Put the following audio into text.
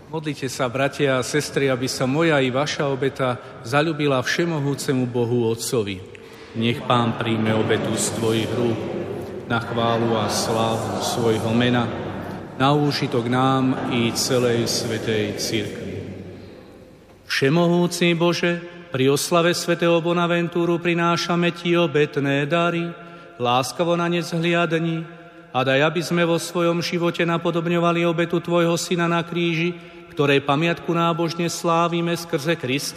Modlite sa, bratia a sestry, aby sa moja i vaša obeta zaľúbila všemohúcemu Bohu Otcovi. Nech Pán príjme obetu z tvojich rúk na chválu a slávu svojho mena, na úžitok nám i celej svätej cirkvi. Všemohúci Bože, pri oslave svätého Bonaventúru prinášame ti obetné dary, láskavo na ne zhliadni a daj, aby sme vo svojom živote napodobňovali obetu tvojho Syna na kríži, ktorej pamiatku nábožne slávime skrze Krista